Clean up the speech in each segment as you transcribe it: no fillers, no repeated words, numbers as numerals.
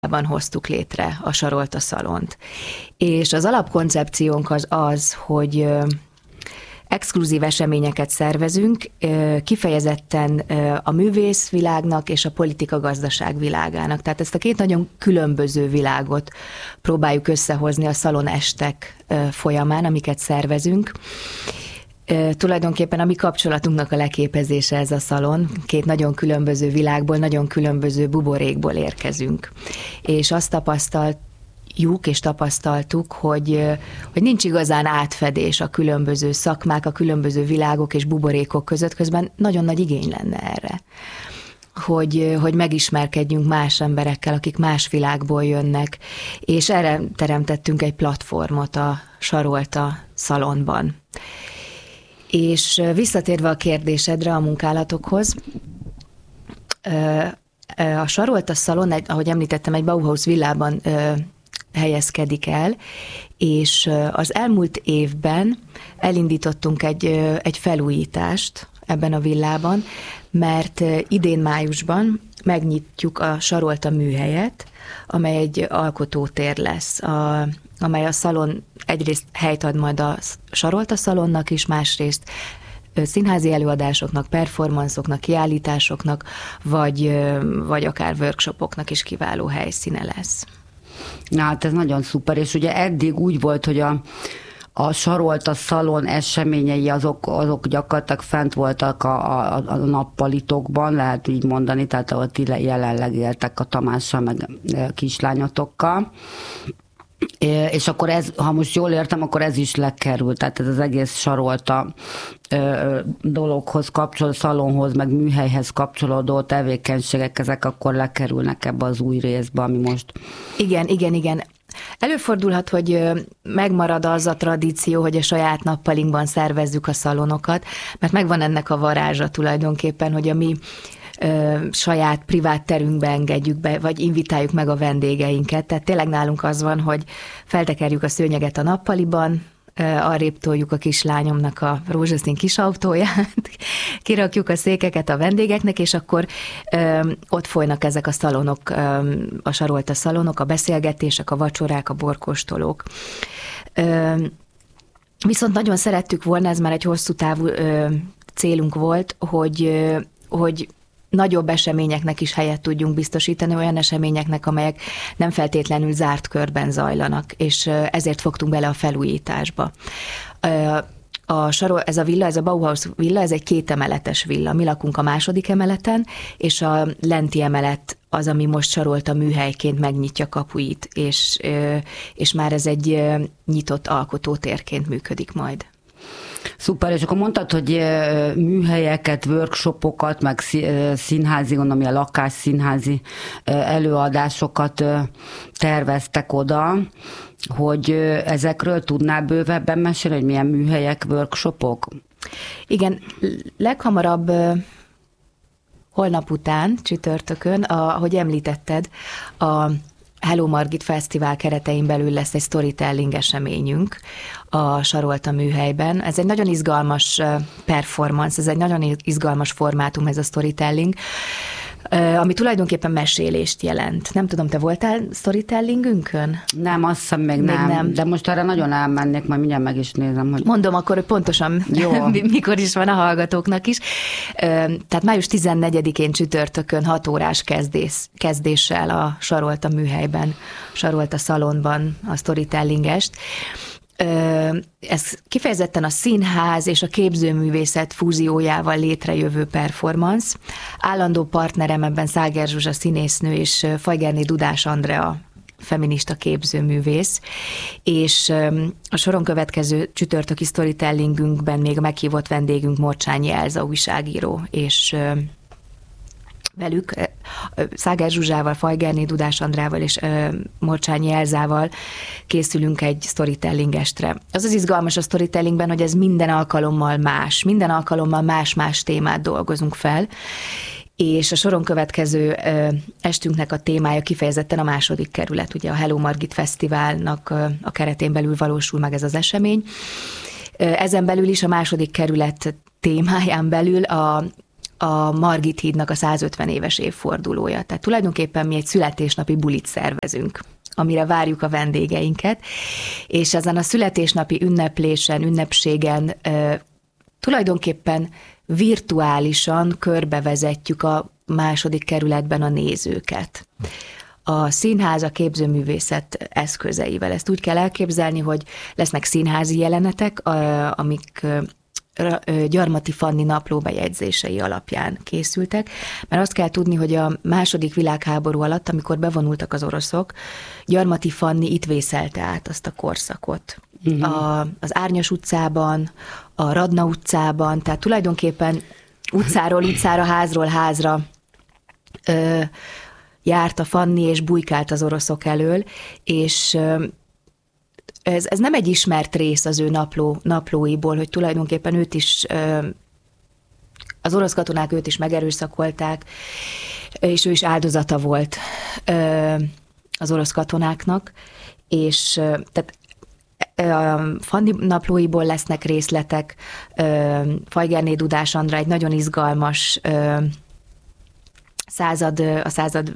hoztuk létre a Sarolta Szalont. És az alapkoncepciónk az, hogy exkluzív eseményeket szervezünk, kifejezetten a művészvilágnak és a politika-gazdaság világának. Tehát ezt a két nagyon különböző világot próbáljuk összehozni a szalonestek folyamán, amiket szervezünk. Tulajdonképpen a mi kapcsolatunknak a leképezése ez a szalon. Két nagyon különböző világból, nagyon különböző buborékból érkezünk. És azt tapasztaltuk, hogy nincs igazán átfedés a különböző szakmák, a különböző világok és buborékok között, közben nagyon nagy igény lenne erre. Hogy megismerkedjünk más emberekkel, akik más világból jönnek, és erre teremtettünk egy platformot a Sarolta Szalonban. És visszatérve a kérdésedre, a munkálatokhoz, a Sarolta Szalon, ahogy említettem, egy Bauhaus villában helyezkedik el, és az elmúlt évben elindítottunk egy felújítást ebben a villában, mert idén májusban megnyitjuk a Sarolta műhelyet, amely egy alkotótér lesz, amely a szalon egyrészt helyt ad majd a Sarolta Szalonnak is, másrészt színházi előadásoknak, performanszoknak, kiállításoknak, vagy akár workshopoknak is kiváló helyszíne lesz. Na hát ez nagyon szuper, és ugye eddig úgy volt, hogy a Sarolta Szalon eseményei azok gyakorlatilag fent voltak a nappalitokban, lehet így mondani, tehát ahol ti jelenleg éltek a Tamással, meg kislányotokkal. És akkor ez, ha most jól értem, akkor ez is lekerült, tehát ez az egész Sarolta dologhoz kapcsolódó, szalonhoz, meg műhelyhez kapcsolódó tevékenységek, ezek akkor lekerülnek ebbe az új részbe, ami most... Igen. Előfordulhat, hogy megmarad az a tradíció, hogy a saját nappalinkban szervezzük a szalonokat, mert megvan ennek a varázsa tulajdonképpen, hogy a mi saját privát terünkbe engedjük be, vagy invitáljuk meg a vendégeinket. Tehát tényleg nálunk az van, hogy feltekerjük a szőnyeget a nappaliban, arrébb toljuk a kislányomnak a rózsaszín kisautóját, kirakjuk a székeket a vendégeknek, és akkor ott folynak ezek a szalonok, a Sarolta szalonok, a beszélgetések, a vacsorák, a borkóstolók. Viszont nagyon szerettük volna, ez már egy hosszú távú célunk volt, hogy nagyobb eseményeknek is helyet tudjunk biztosítani, olyan eseményeknek, amelyek nem feltétlenül zárt körben zajlanak, és ezért fogtunk bele a felújításba. Ez a villa, ez a Bauhaus villa, ez egy 2 emeletes villa. Mi lakunk a 2. emeleten, és a lenti emelet az, ami most Sarolta műhelyként megnyitja kapuit, és már ez egy nyitott alkotótérként működik majd. Szuper, és akkor mondtad, hogy műhelyeket, workshopokat, meg színházi, gondolom, a lakásszínházi előadásokat terveztek oda, hogy ezekről tudnál bővebben mesélni, hogy milyen műhelyek, workshopok? Igen, leghamarabb holnap után, csütörtökön, ahogy említetted, a Hello Margit Fesztivál keretein belül lesz egy storytelling eseményünk a Sarolta műhelyben. Ez egy nagyon izgalmas performance, ez egy nagyon izgalmas formátum, ez a storytelling, ami tulajdonképpen mesélést jelent. Nem tudom, te voltál storytellingünkön? Nem, azt hiszem még nem. De most arra nagyon elmennék, majd mindjárt meg is nézem. Hogy... Mondom akkor, hogy pontosan mikor is van a hallgatóknak is. Tehát május 14-én csütörtökön 6 órás kezdéssel a Sarolta műhelyben, Sarolta Szalonban a storytellingest. Ez kifejezetten a színház és a képzőművészet fúziójával létrejövő performance. Állandó partnerem ebben Száger Zsuzsa színésznő és Fajgerné Dudás Andrea feminista képzőművész, és a soron következő csütörtöki storytellingünkben még meghívott vendégünk Morcsányi Elza újságíró, és velük, Száger Zsuzsával, Fajgerné Dudás Andrával és Morcsányi Elzával készülünk egy storytelling estre. Az izgalmas a storytellingben, hogy ez minden alkalommal más témát dolgozunk fel, és a soron következő estünknek a témája kifejezetten a 2. kerület, ugye a Hello Margit Fesztiválnak a keretén belül valósul meg ez az esemény. Ezen belül is a 2. kerület témáján belül a Margit hídnak a 150 éves évfordulója. Tehát tulajdonképpen mi egy születésnapi bulit szervezünk, amire várjuk a vendégeinket, és ezen a születésnapi ünnepségen tulajdonképpen virtuálisan körbevezetjük a második kerületben a nézőket. A színház a képzőművészet eszközeivel. Ezt úgy kell elképzelni, hogy lesznek színházi jelenetek, amik Gyarmati Fanni naplóbejegyzései alapján készültek, mert azt kell tudni, hogy a második világháború alatt, amikor bevonultak az oroszok, Gyarmati Fanni itt vészelte át azt a korszakot. Az Árnyas utcában, a Radna utcában, tehát tulajdonképpen utcáról utcára, házról házra járt a Fanni, és bujkált az oroszok elől, és ez nem egy ismert rész az ő naplóiból, hogy tulajdonképpen őt is, az orosz katonák őt is megerőszakolták, és ő is áldozata volt az orosz katonáknak, és tehát a Fanni naplóiból lesznek részletek, Fajgerné Dudás Andra egy nagyon izgalmas a század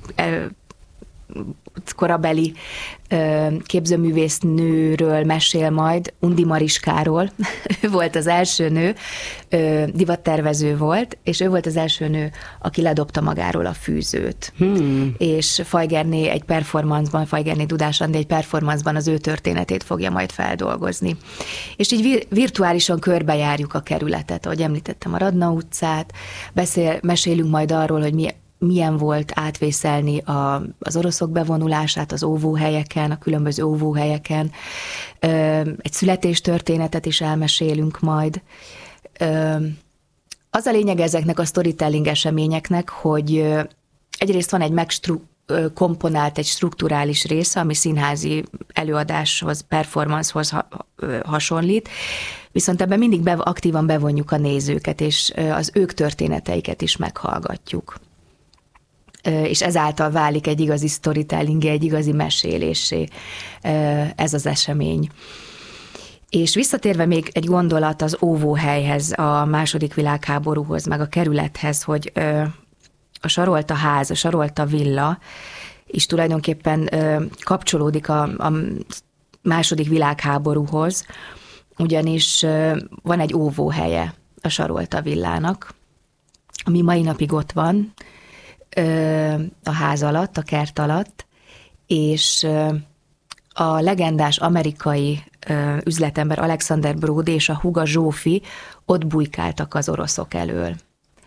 korabeli képzőművész nőről mesél majd, Undi Mariskáról. Ő volt az első nő, divattervező volt, és ő volt az első nő, aki ledobta magáról a fűzőt. És Fajgerné egy performanceban, Fajgerné Dudás Andi egy performanceban az ő történetét fogja majd feldolgozni. És így virtuálisan körbejárjuk a kerületet, ahogy említettem, a Radna utcát, mesélünk majd arról, hogy milyen volt átvészelni az oroszok bevonulását az óvóhelyeken, a különböző óvóhelyeken. Egy születéstörténetet is elmesélünk majd. Az a lényeg ezeknek a storytelling eseményeknek, hogy egyrészt van egy komponált, egy strukturális része, ami színházi előadáshoz, performancehoz hasonlít, viszont ebben mindig aktívan bevonjuk a nézőket, és az ők történeteiket is meghallgatjuk. És ezáltal válik egy igazi storytelling, egy igazi mesélésé ez az esemény. És visszatérve még egy gondolat az óvóhelyhez, a második világháborúhoz, meg a kerülethez, hogy a Sarolta ház, a Sarolta villa is tulajdonképpen kapcsolódik a második világháborúhoz, ugyanis van egy óvóhelye a Sarolta villának, ami mai napig ott van, a ház alatt, a kert alatt, és a legendás amerikai üzletember Alexander Brody és a húga Zsófi ott bujkáltak az oroszok elől.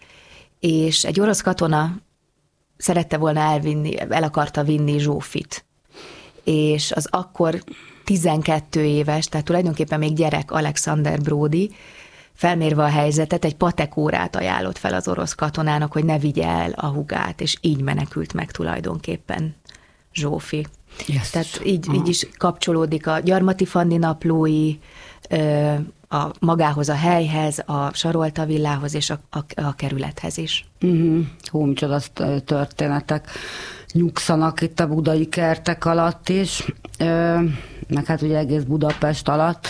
És egy orosz katona szerette volna el akarta vinni Zsófit. És az akkor 12 éves, tehát tulajdonképpen még gyerek Alexander Brody, felmérve a helyzetet, egy patekórát ajánlott fel az orosz katonának, hogy ne vigye el a hugát, és így menekült meg tulajdonképpen Zsófi. Yes. Tehát így is kapcsolódik a Gyarmati Fanni naplói, magához a helyhez, a Sarolta villához és a kerülethez is. Hú, micsoda történetek nyugszanak itt a budai kertek alatt is, meg hát ugye egész Budapest alatt.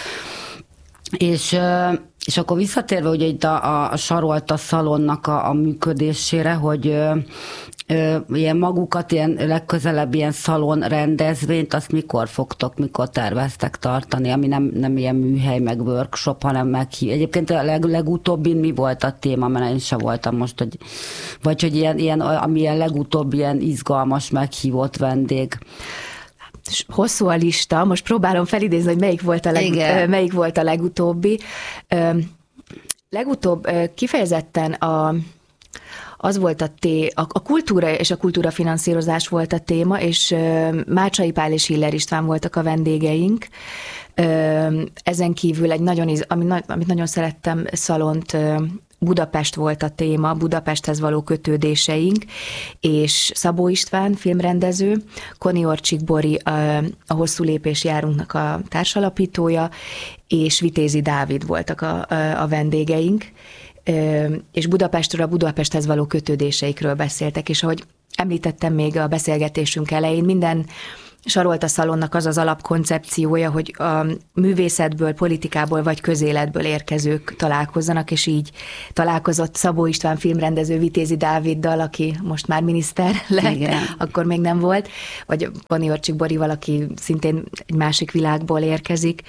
És akkor visszatérve ugye itt a Sarolta szalonnak a működésére, hogy ilyen magukat, ilyen legközelebb ilyen szalon rendezvényt, azt mikor terveztek tartani, ami nem ilyen műhely, meg workshop, hanem meghív. Egyébként a legutóbbi mi volt a téma, mert én sem voltam most, vagy hogy ilyen, ami ilyen legutóbb ilyen izgalmas meghívott vendég. Hosszú a lista, most próbálom felidézni, hogy melyik volt a legutóbbi. Legutóbb kifejezetten az volt a kultúra és a kultúrafinanszírozás volt a téma, és Mácsai Pál és Hiller István voltak a vendégeink. Ezen kívül amit nagyon szerettem, szalont, Budapest volt a téma, Budapesthez való kötődéseink, és Szabó István filmrendező, Koni Orcsik Bori, a Hosszú lépés járunknak a társalapítója, és Vitézi Dávid voltak a vendégeink, és Budapestről, a Budapesthez való kötődéseikről beszéltek, és ahogy említettem még a beszélgetésünk elején, minden Sarolta Szalonnak az az alapkoncepciója, hogy a művészetből, politikából vagy közéletből érkezők találkozzanak, és így találkozott Szabó István filmrendező Vitézi Dáviddal, aki most már miniszter lett, igen. Akkor még nem volt, vagy Poniorcsik Borival, aki szintén egy másik világból érkezik,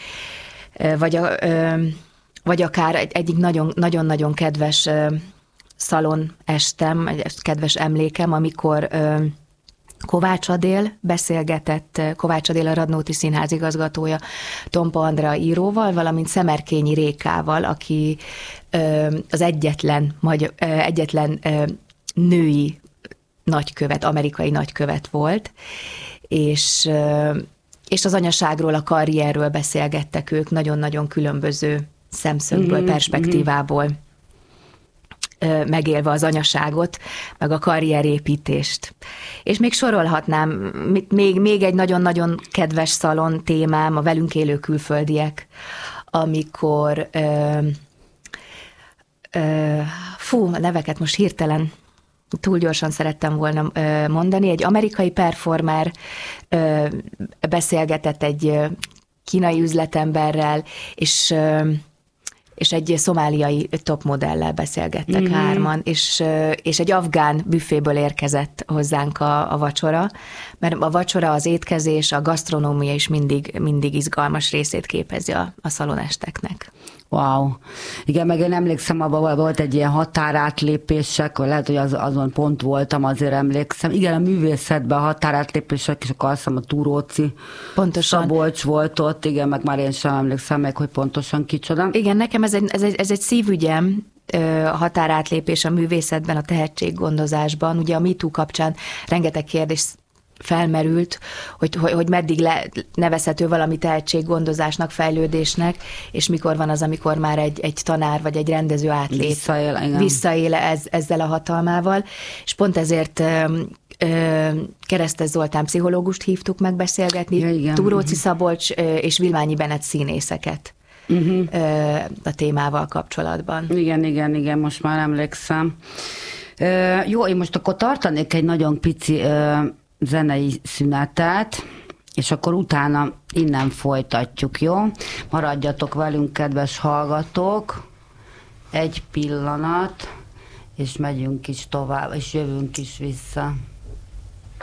vagy akár egyik nagyon-nagyon kedves szalon estem, egy kedves emlékem, amikor Kovács Adél beszélgetett, Kovács Adél a Radnóti Színház igazgatója Tompa Andrea íróval, valamint Szemerkényi Rékával, aki az egyetlen női nagykövet, amerikai nagykövet volt, és az anyaságról, a karrierről beszélgettek ők nagyon-nagyon különböző szemszögből, perspektívából, megélve az anyaságot, meg a karrierépítést. És még sorolhatnám, még egy nagyon-nagyon kedves szalon témám, a velünk élő külföldiek, amikor a neveket most hirtelen túl gyorsan szerettem volna mondani, egy amerikai performer beszélgetett egy kínai üzletemberrel, és egy szomáliai topmodellel beszélgettek hárman, és egy afgán büféből érkezett hozzánk a vacsora, mert a vacsora, az étkezés, a gasztronómia is mindig izgalmas részét képezi a szalonesteknek. Wow. Igen, meg én emlékszem, abban volt egy ilyen határátlépések, vagy lehet, hogy azon pont voltam, azért emlékszem. Igen, a művészetben a határátlépések, és akkor azt hiszem a Túróci Szabolcs volt ott, igen, meg már én sem emlékszem meg, hogy pontosan kicsoda. Igen, nekem ez egy szívügyem, a határátlépés a művészetben, a tehetséggondozásban. Ugye a MeToo kapcsán rengeteg kérdés felmerült, hogy meddig nevezhető valami tehetséggondozásnak, fejlődésnek, és mikor van az, amikor már egy tanár vagy egy rendező átlép. Visszaél ezzel a hatalmával, és pont ezért Keresztes Zoltán pszichológust hívtuk meg beszélgetni, Túróci Szabolcs és Vilmányi Benett színészeket a témával kapcsolatban. Igen, most már emlékszem. Jó, én most akkor tartanék egy nagyon pici zenei szünetet, és akkor utána innen folytatjuk, jó? Maradjatok velünk, kedves hallgatók, egy pillanat, és megyünk is tovább, és jövünk is vissza.